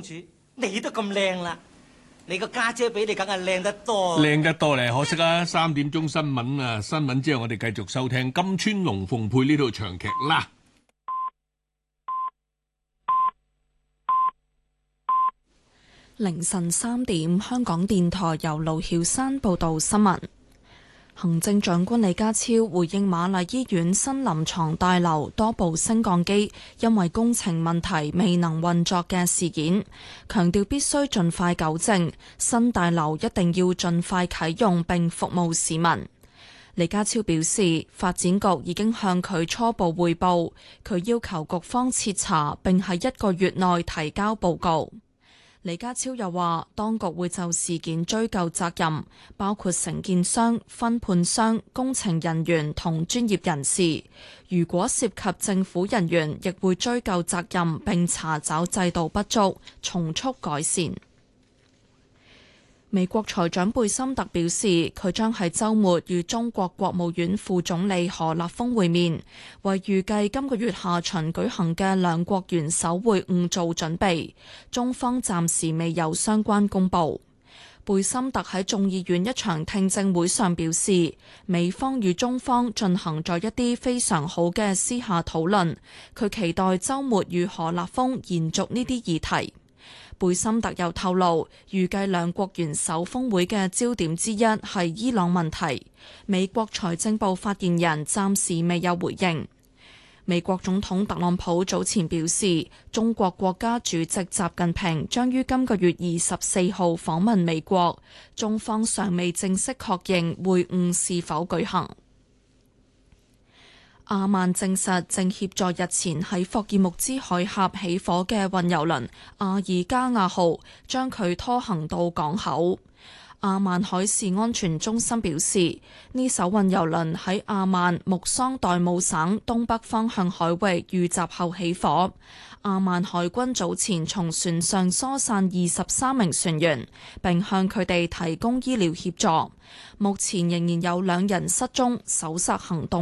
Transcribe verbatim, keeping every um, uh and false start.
主，你都咁靚啦，你個家姐比你梗係靚得多。 靚得多咧，可惜啊！三點鐘新聞啊，新聞之後我哋繼續收聽金川龍鳳配呢套長劇啦。 凌晨三點，香港電台由盧曉山報道新聞。行政長官李家超回應瑪麗醫院新臨床大樓多部升降機因為工程問題未能運作嘅事件，強調必須盡快糾正，新大樓一定要盡快啟用並服務市民。李家超表示，發展局已經向佢初步匯報，佢要求局方徹查並喺一個月內提交報告。李家超又話，當局會就事件追究責任，包括承建商、分判商、工程人員同專業人士。如果涉及政府人員，亦會追究責任並查找制度不足，從速改善。美國財長貝森特表示，佢將喺週末與中國國務院副總理何立峰會面，為預計今個月下旬舉行嘅兩國元首會晤做準備。中方暫時未有相關公佈。貝森特喺眾議院一場聽證會上表示，美方與中方進行咗一啲非常好嘅私下討論，佢期待週末與何立峰延續呢啲議題。貝森特又透露，預計兩國元首峰會嘅焦點之一係伊朗問題。美國財政部發言人暫時未有回應。美國總統特朗普早前表示，中國國家主席習近平將於今個月二十四號訪問美國，中方尚未正式確認會晤是否舉行。阿曼證實正協助日前喺霍爾木茲海峽起火嘅運油輪阿爾加亞號，將佢拖行到港口。阿曼海事安全中心表示，呢艘運油輪喺阿曼穆桑代姆省東北方向海域遇襲後起火。阿曼海軍早前從船上疏散二十三名船員，並向佢哋提供醫療協助。目前仍然有兩人失蹤，搜索行動